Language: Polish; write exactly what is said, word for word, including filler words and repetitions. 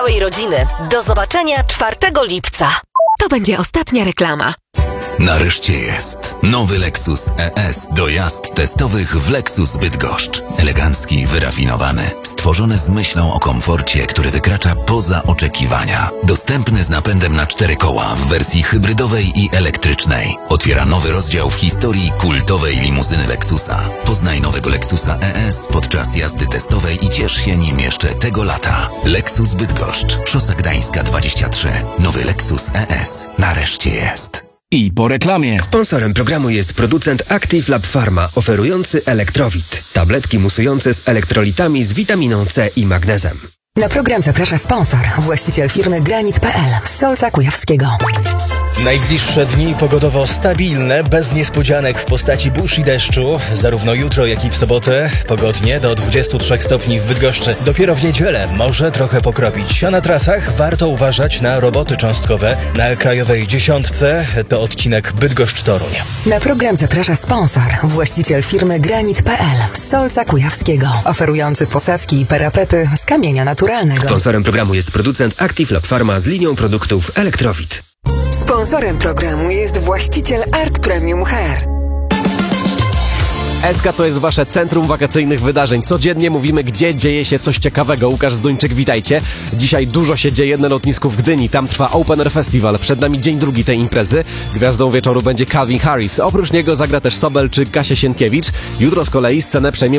całej rodziny. Do zobaczenia czwartego lipca. To będzie ostatnia reklama. Nareszcie jest nowy Lexus E S do jazd testowych w Lexus Bydgoszcz. Elegancki, wyrafinowany, stworzony z myślą o komforcie, który wykracza poza oczekiwania. Dostępny z napędem na cztery koła w wersji hybrydowej i elektrycznej. Otwiera nowy rozdział w historii kultowej limuzyny Lexusa. Poznaj nowego Lexusa E S podczas jazdy testowej i ciesz się nim jeszcze tego lata. Lexus Bydgoszcz, Szosa Gdańska dwadzieścia trzy. Nowy Lexus E S nareszcie jest. I po reklamie. Sponsorem programu jest producent Active Lab Pharma, oferujący Elektrowit. Tabletki musujące z elektrolitami z witaminą C i magnezem. Na program zaprasza sponsor, właściciel firmy Granit kropka p l z Solca Kujawskiego. Najbliższe dni pogodowo stabilne, bez niespodzianek w postaci burz i deszczu. Zarówno jutro, jak i w sobotę pogodnie do dwudziestu trzech stopni w Bydgoszczy. Dopiero w niedzielę może trochę pokropić. A na trasach warto uważać na roboty cząstkowe. Na krajowej dziesiątce to odcinek Bydgoszcz-Toruń. Na program zaprasza sponsor, właściciel firmy Granit kropka p l z Solca Kujawskiego. Oferujący posadzki i parapety z kamienia naturalnego. Sponsorem programu jest producent Active Lab Pharma z linią produktów Elektrowit. Sponsorem programu jest właściciel Art Premium Hair. S K to jest wasze centrum wakacyjnych wydarzeń. Codziennie mówimy, gdzie dzieje się coś ciekawego. Łukasz Zduńczyk, witajcie. Dzisiaj dużo się dzieje na lotnisku w Gdyni. Tam trwa Open Air Festival. Przed nami dzień drugi tej imprezy. Gwiazdą wieczoru będzie Calvin Harris. Oprócz niego zagra też Sobel czy Kasia Sienkiewicz. Jutro z kolei scenę przejmie